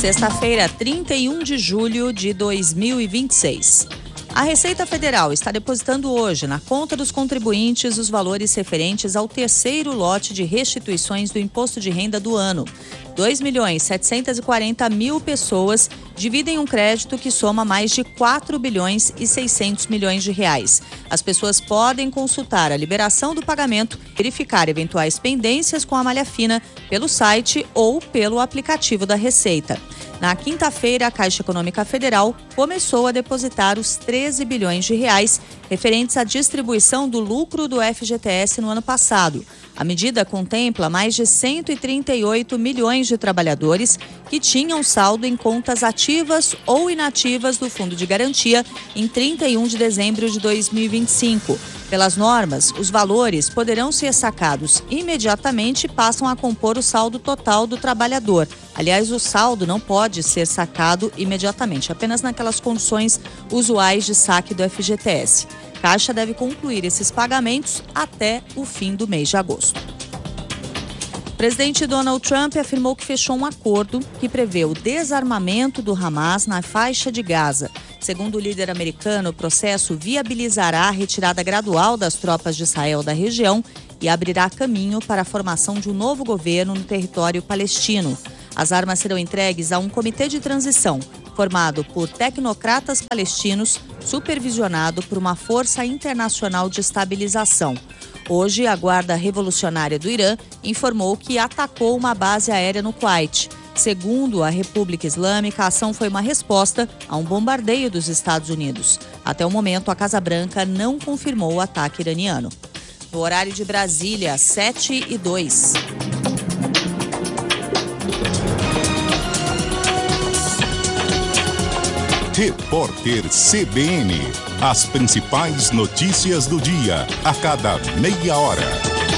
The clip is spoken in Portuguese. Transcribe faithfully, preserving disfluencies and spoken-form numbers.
Sexta-feira, trinta e um de julho de dois mil e vinte e seis. A Receita Federal está depositando hoje na conta dos contribuintes os valores referentes ao terceiro lote de restituições do imposto de renda do ano. dois milhões setecentos e quarenta mil pessoas dividem um crédito que soma mais de quatro bilhões e seiscentos milhões de reais. As pessoas podem consultar a liberação do pagamento, verificar eventuais pendências com a malha fina pelo site ou pelo aplicativo da Receita. Na quinta-feira, a Caixa Econômica Federal começou a depositar os treze bilhões de reais referentes à distribuição do lucro do F G T S no ano passado. A medida contempla mais de cento e trinta e oito milhões de trabalhadores que tinham saldo em contas ativas ou inativas do Fundo de Garantia em trinta e um de dezembro de dois mil e vinte e cinco. Pelas normas, os valores poderão ser sacados imediatamente e passam a compor o saldo total do trabalhador. Aliás, o saldo não pode ser sacado imediatamente, apenas naquelas condições usuais de saque do F G T S. Caixa deve concluir esses pagamentos até o fim do mês de agosto. O presidente Donald Trump afirmou que fechou um acordo que prevê o desarmamento do Hamas na faixa de Gaza. Segundo o líder americano, o processo viabilizará a retirada gradual das tropas de Israel da região e abrirá caminho para a formação de um novo governo no território palestino. As armas serão entregues a um comitê de transição, formado por tecnocratas palestinos, supervisionado por uma força internacional de estabilização. Hoje, a Guarda Revolucionária do Irã informou que atacou uma base aérea no Kuwait. Segundo a República Islâmica, a ação foi uma resposta a um bombardeio dos Estados Unidos. Até o momento, a Casa Branca não confirmou o ataque iraniano. No horário de Brasília, sete e dois. Repórter C B N. As principais notícias do dia, a cada meia hora.